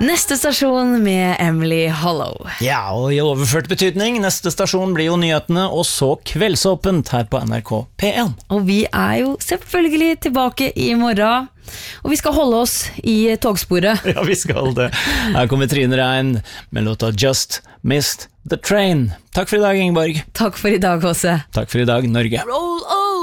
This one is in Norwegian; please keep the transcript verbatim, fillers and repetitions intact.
Neste stasjon med Emily Hollow. Ja, og i overført betydning, neste stasjon blir jo nyhetene, og så kveldsåpent her på N R K P en. Og vi er jo selvfølgelig tilbake i morgen, og vi skal holde oss i togsporet. Ja, vi skal det. Her kommer Trine Rein med låta Just Missed the Train. Takk for i dag, Ingeborg. Takk for i dag, Åse. Takk for i dag, Norge. Roll on!